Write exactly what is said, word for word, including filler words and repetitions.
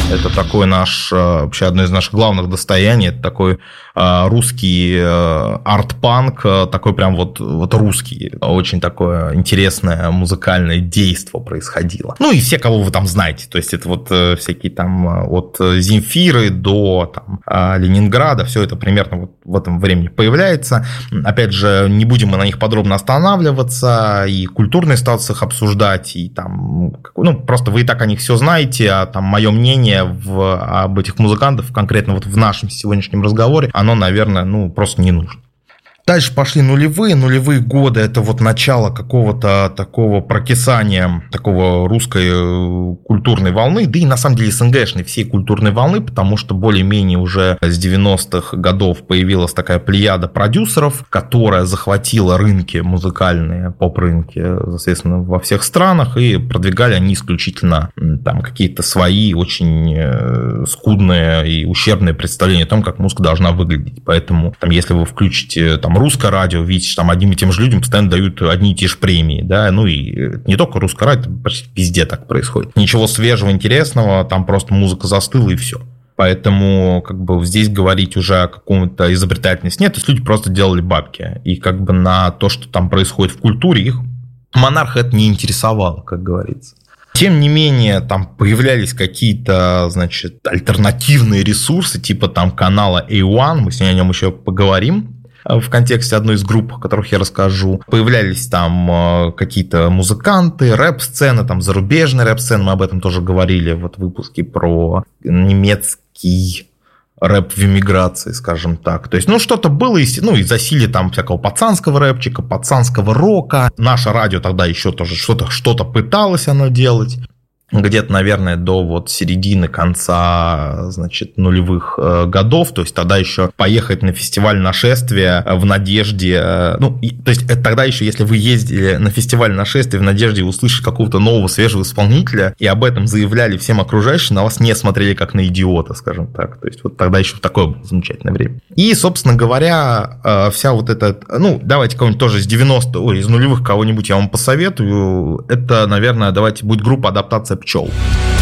Это такой наш, вообще одно из наших главных достояний, это такой русский арт-панк, такой прям вот, вот русский, очень такое интересное музыкальное действо происходило. Ну и все, кого вы там знаете, то есть это вот всякие там от Земфиры до там, Ленинграда, все это примерно вот в этом времени появляется. Опять же, не будем мы на них подробно останавливаться, и культурные ситуации их обсуждать, и там, ну просто вы и так о них все знаете, а там мое мнение в, об этих музыкантах, конкретно вот в нашем сегодняшнем разговоре, оно, наверное, ну, просто не нужно. Дальше пошли нулевые. Нулевые годы – это вот начало какого-то такого прокисания такого русской культурной волны, да и на самом деле СНГшной всей культурной волны, потому что более-менее уже с девяностых годов появилась такая плеяда продюсеров, которая захватила рынки музыкальные, поп-рынки, соответственно, во всех странах, и продвигали они исключительно там какие-то свои очень скудные и ущербные представления о том, как музыка должна выглядеть. Поэтому, там, если вы включите там русское радио, видите, там одним и тем же людям постоянно дают одни и те же премии, да, ну и не только русское радио, почти везде так происходит. Ничего свежего, интересного, там просто музыка застыла и все. Поэтому как бы здесь говорить уже о каком-то изобретательности нет, то есть люди просто делали бабки. И как бы на то, что там происходит в культуре, их монарха это не интересовало, как говорится. Тем не менее, там появлялись какие-то, значит, альтернативные ресурсы, типа там канала эй один, мы сегодня о нем еще поговорим, в контексте одной из групп, о которых я расскажу. Появлялись там какие-то музыканты, рэп-сцена, там зарубежная рэп-сцена, мы об этом тоже говорили вот в выпуске про немецкий рэп в эмиграции, скажем так. То есть, ну, что-то было, ну, и засилие там всякого пацанского рэпчика, пацанского рока. Наше радио тогда еще тоже что-то, что-то пыталось оно делать. Где-то, наверное, до вот середины, конца, значит, нулевых годов, то есть тогда еще поехать на фестиваль «Нашествие» в надежде, ну, и, то есть это тогда еще, если вы ездили на фестиваль «Нашествие» в надежде услышать какого-то нового свежего исполнителя, и об этом заявляли всем окружающим, на вас не смотрели как на идиота, скажем так, то есть вот тогда еще такое было замечательное время. И, собственно говоря, вся вот эта, ну, давайте кого-нибудь тоже из девяностых, из нулевых кого-нибудь я вам посоветую, это, наверное, давайте будет группа «Адаптация пчел».